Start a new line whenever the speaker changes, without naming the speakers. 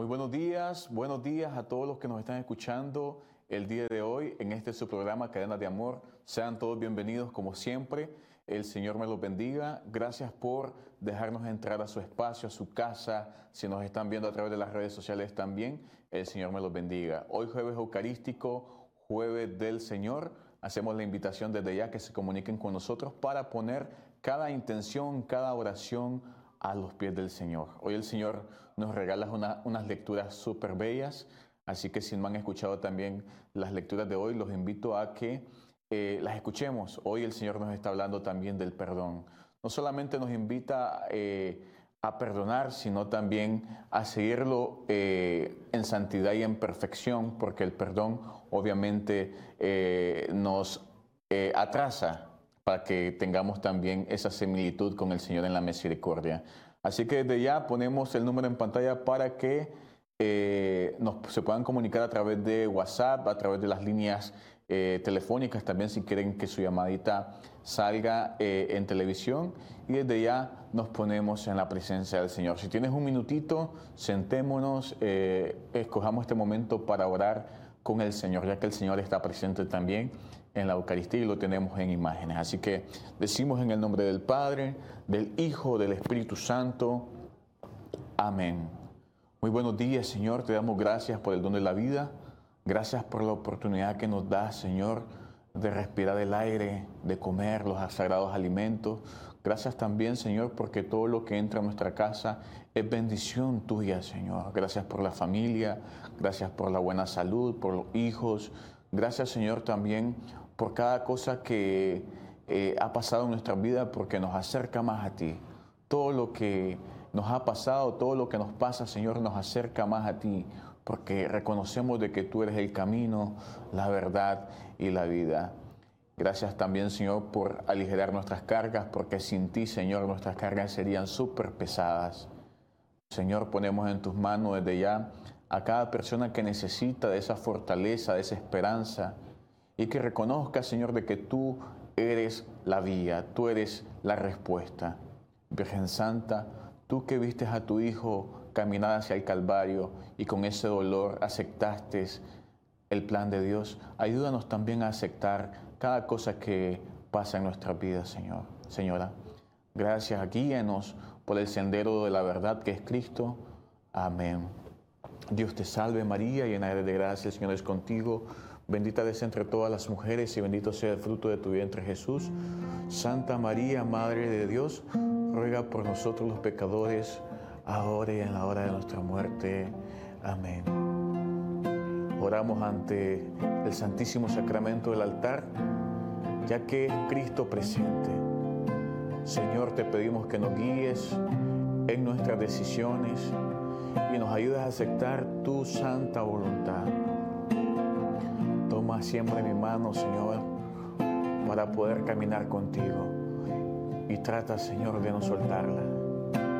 Muy buenos días a todos los que nos están escuchando el día de hoy en este su programa Cadena de Amor. Sean todos bienvenidos como siempre. El Señor me los bendiga. Gracias por dejarnos entrar a su espacio, a su casa. Si nos están viendo a través de las redes sociales también, el Señor me los bendiga. Hoy jueves eucarístico, jueves del Señor. Hacemos la invitación desde ya que se comuniquen con nosotros para poner cada intención, cada oración a los pies del Señor. Hoy el Señor nos regala unas lecturas súper bellas, así que si no han escuchado también las lecturas de hoy, los invito a que las escuchemos. Hoy el Señor nos está hablando también del perdón. No solamente nos invita a perdonar, sino también a seguirlo en santidad y en perfección, porque el perdón obviamente nos atrasa para que tengamos también esa similitud con el Señor en la misericordia. Así que desde ya ponemos el número en pantalla para que se puedan comunicar a través de WhatsApp, a través de las líneas telefónicas, también si quieren que su llamadita salga en televisión, y desde ya nos ponemos en la presencia del Señor. Si tienes un minutito, sentémonos, escojamos este momento para orar con el Señor, ya que el Señor está presente también en la Eucaristía y lo tenemos en imágenes. Así que decimos en el nombre del Padre, del Hijo, del Espíritu Santo. Amén. Muy buenos días, Señor. Te damos gracias por el don de la vida. Gracias por la oportunidad que nos das, Señor, de respirar el aire, de comer los sagrados alimentos. Gracias también, Señor, porque todo lo que entra a nuestra casa es bendición tuya, Señor. Gracias por la familia, gracias por la buena salud, por los hijos. Gracias, Señor, también por cada cosa que ha pasado en nuestra vida, porque nos acerca más a ti. Todo lo que nos ha pasado, todo lo que nos pasa, Señor, nos acerca más a ti, porque reconocemos de que tú eres el camino, la verdad y la vida. Gracias también, Señor, por aligerar nuestras cargas, porque sin ti, Señor, nuestras cargas serían súper pesadas. Señor, ponemos en tus manos desde ya a cada persona que necesita de esa fortaleza, de esa esperanza, y que reconozca, Señor, de que tú eres la vía, tú eres la respuesta. Virgen Santa, tú que vistes a tu Hijo caminar hacia el Calvario y con ese dolor aceptaste el plan de Dios, ayúdanos también a aceptar cada cosa que pasa en nuestra vida, Señor. Señora, gracias, guíanos por el sendero de la verdad que es Cristo. Amén. Dios te salve María, llena eres de gracia, el Señor es contigo. Bendita eres entre todas las mujeres y bendito sea el fruto de tu vientre Jesús. Santa María, Madre de Dios, ruega por nosotros los pecadores, ahora y en la hora de nuestra muerte. Amén. Oramos ante el Santísimo Sacramento del altar, ya que es Cristo presente. Señor, te pedimos que nos guíes en nuestras decisiones y nos ayudes a aceptar tu santa voluntad. Toma siempre mi mano, Señor, para poder caminar contigo, y trata, Señor, de no soltarla.